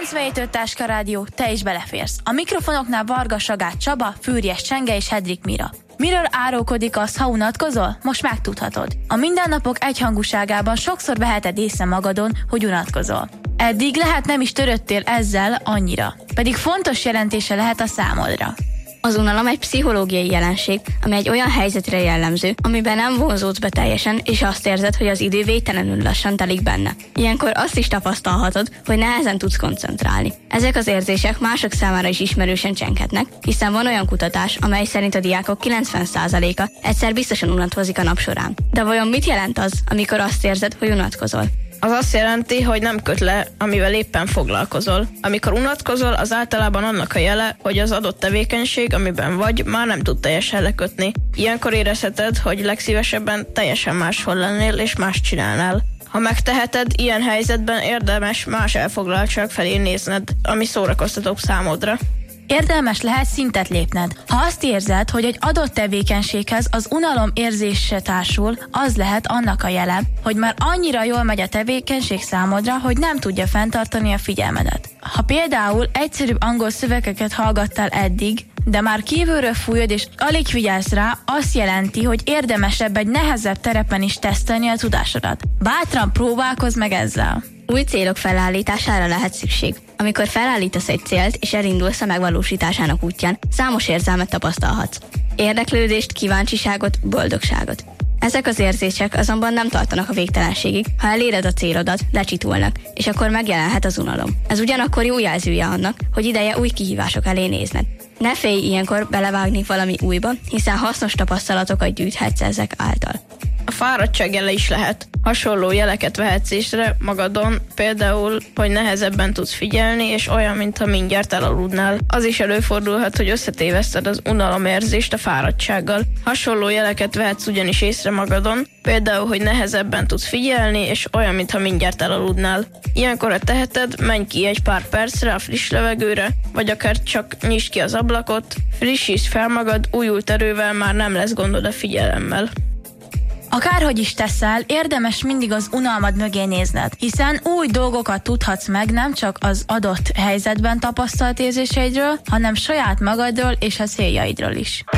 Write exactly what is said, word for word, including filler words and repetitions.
Kézbeétő Táska Rádió, te is beleférsz. A mikrofonoknál Varga Sagát Csaba, Fűrjes Csenge és Hedrik Mira. Miről árulkodik az, ha unatkozol? Most megtudhatod. A mindennapok egyhangúságában sokszor veheted észre magadon, hogy unatkozol. Eddig lehet nem is törődtél ezzel annyira, pedig fontos jelentése lehet a számodra. Az unalom egy pszichológiai jelenség, ami egy olyan helyzetre jellemző, amiben nem vonzódsz be teljesen, és azt érzed, hogy az idő végtelenül lassan telik benne. Ilyenkor azt is tapasztalhatod, hogy nehezen tudsz koncentrálni. Ezek az érzések mások számára is ismerősen csenghetnek, hiszen van olyan kutatás, amely szerint a diákok kilencven százaléka egyszer biztosan unatkozik a nap során. De vajon mit jelent az, amikor azt érzed, hogy unatkozol? Az azt jelenti, hogy nem köt le, amivel éppen foglalkozol. Amikor unatkozol, az általában annak a jele, hogy az adott tevékenység, amiben vagy, már nem tud teljesen lekötni. Ilyenkor érezheted, hogy legszívesebben teljesen máshol lennél és mást csinálnál. Ha megteheted, ilyen helyzetben érdemes más elfoglaltság felé nézned, ami szórakoztatóbb számodra. Érdemes lehet szintet lépned. Ha azt érzed, hogy egy adott tevékenységhez az unalom érzése társul, az lehet annak a jele, hogy már annyira jól megy a tevékenység számodra, hogy nem tudja fenntartani a figyelmedet. Ha például egyszerűbb angol szövegeket hallgattál eddig, de már kívülről fújod és alig figyelsz rá, azt jelenti, hogy érdemesebb egy nehezebb terepen is tesztelni a tudásodat. Bátran próbálkozz meg ezzel! Új célok felállítására lehet szükség. Amikor felállítasz egy célt és elindulsz a megvalósításának útján, számos érzelmet tapasztalhatsz. Érdeklődést, kíváncsiságot, boldogságot. Ezek az érzések azonban nem tartanak a végtelenségig, ha eléred a célodat, lecsitulnak, és akkor megjelenhet az unalom. Ez ugyanakkor jó jelzője annak, hogy ideje új kihívások elé nézned. Ne félj ilyenkor belevágni valami újba, hiszen hasznos tapasztalatokat gyűjthetsz ezek által. A fáradtság jele is lehet. Hasonló jeleket vehetsz észre magadon, például, hogy nehezebben tudsz figyelni, és olyan, mintha mindjárt elaludnál. Az is előfordulhat, hogy összetéveszted az unalomérzést a fáradtsággal. Hasonló jeleket vehetsz ugyanis észre magadon, például, hogy nehezebben tudsz figyelni, és olyan, mintha mindjárt elaludnál. Ilyenkor, ha teheted, menj ki egy pár percre a friss levegőre, vagy akár csak nyisd ki az ablakot, frissítsd fel magad, újult erővel már nem lesz gondod a figyelemmel. Akárhogy is teszel, érdemes mindig az unalmad mögé nézned, hiszen új dolgokat tudhatsz meg nem csak az adott helyzetben tapasztalt érzéseidről, hanem saját magadról és a céljaidról is.